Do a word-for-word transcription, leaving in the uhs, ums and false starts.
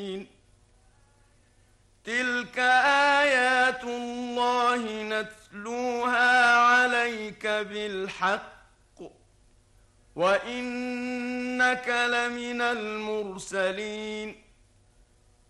تلك آيات الله نتلوها عليك بالحق وإنك لمن المرسلين